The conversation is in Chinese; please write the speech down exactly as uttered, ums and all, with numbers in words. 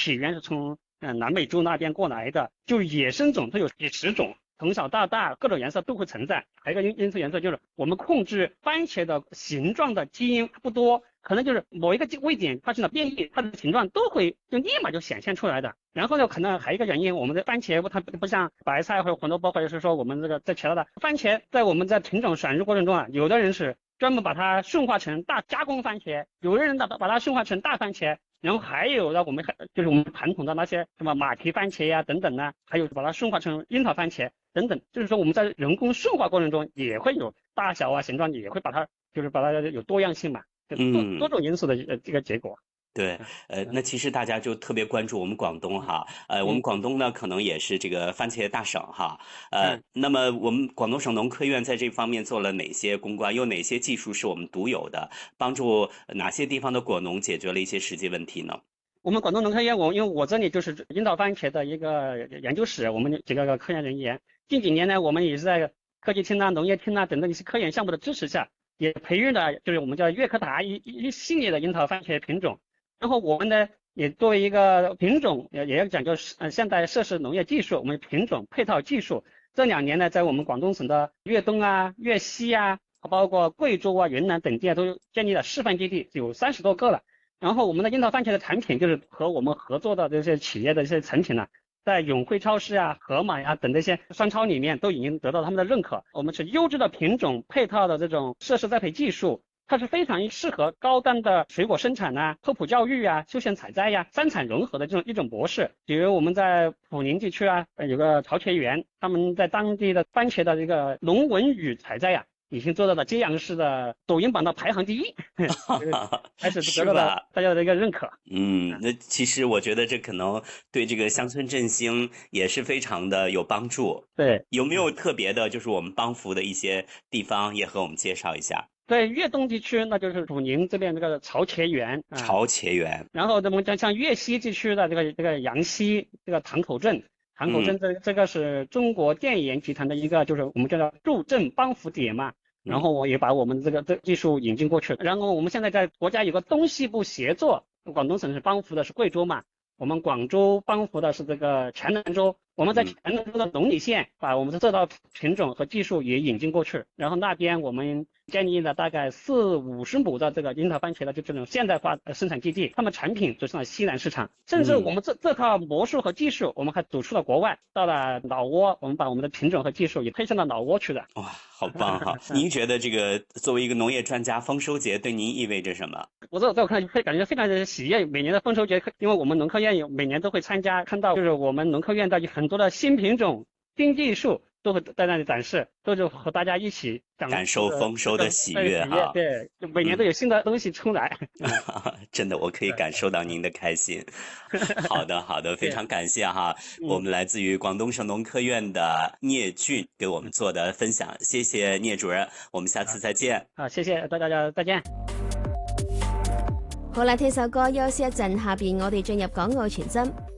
起源是从呃南美洲那边过来的，就野生种都有几十种。从小到大，各种颜色都会存在。还有一个因因素颜色就是我们控制番茄的形状的基因不多，可能就是某一个位点发生了变异，它的形状都会就立马就显现出来的。然后呢，可能还有一个原因，我们的番茄它不像白菜或者红萝卜，或者是说我们这个在其他的番茄，在我们在品种选育过程中啊，有的人是专门把它驯化成大加工番茄，有的人把把它驯化成大番茄。然后还有呢，我们就是我们传统的那些什么马蹄番茄呀、啊、等等呢，还有把它驯化成樱桃番茄等等，就是说我们在人工驯化过程中也会有大小啊、形状，也会把它就是把它有多样性嘛，就多、嗯、多种因素的呃这个结果。 对，呃，那其实大家就特别关注我们广东哈，呃，我们广东呢可能也是这个番茄大省哈，呃，那么我们广东省农科院在这方面做了哪些攻关？有哪些技术是我们独有的，帮助哪些地方的果农解决了一些实际问题呢？ 我们广东农科院，我因为我这里就是樱桃番茄的一个研究室，我们几个科研人员，近几年呢，我们也是在科技厅啊、农业厅啊等等一些科研项目的支持下，也培育了就是我们叫粤科达一一系列的樱桃番茄品种。然后我们呢，也作为一个品种，也也要讲究呃现代设施农业技术，我们品种配套技术，这两年呢，在我们广东省的粤东啊、粤西啊，包括贵州啊、云南等地啊，都建立了示范基地，有三十多个了。然后我们的樱桃番茄的产品，就是和我们合作的这些企业的一些成品呢，在永辉超市啊、盒马呀等这些商超里面都已经得到他们的认可。我们是优质的品种配套的这种设施栽培技术。它是非常适合高端的水果生产啊、科普教育啊、休闲采摘呀、啊、三产融合的这种一种模式。比如我们在普宁地区啊，有个潮茄园，他们在当地的番茄的这个龙纹羽采摘呀、啊，已经做到了揭阳市的抖音榜的排行第一，还是得到了大家的一个认可。 嗯，那其实我觉得这可能对这个乡村振兴也是非常的有帮助。 对， 有没有特别的，就是我们帮扶的一些地方，也和我们介绍一下？ 对，粤东地区那就是普宁这边这个潮茄园啊， 潮茄园。 然后我们像像粤西地区的这个这个阳西这个塘口镇，塘口镇这、嗯、这个是中国电研集团的一个就是我们叫做助镇帮扶点嘛，然后我也把我们这个这技术引进过去，然后我们现在在国家有个东西部协作，广东省是帮扶的是贵州嘛，我们广州帮扶的是这个黔南州。我们在黔南州的龙里县把我们的这套品种和技术也引进过去，然后那边我们建立了大概四五十亩的这个樱桃番茄的就这种现代化生产基地，他们产品走向了西南市场，甚至我们这这套模式和技术，我们还走出了国外，到了老挝，我们把我们的品种和技术也推向了老挝去的。 哇，好棒哈！您觉得这个作为一个农业专家，丰收节对您意味着什么？ 我在我看来会感觉非常的喜悦。每年的丰收节，因为我们农科院有每年都会参加，看到就是我们农科院的很多的新品种、新技术都会在那里展示，都是和大家一起感受丰收的喜悦哈。 对，就每年都有新的东西出来。 嗯、真的，我可以感受到您的开心。好的，好的，非常感谢哈，我们来自于廣東省農科院的聶俊給我們做的分享，謝謝聶主任，我們下次再見。 好，謝謝大家，再見。 好啦，聽首歌休息一陣，下邊我哋進入港澳傳真。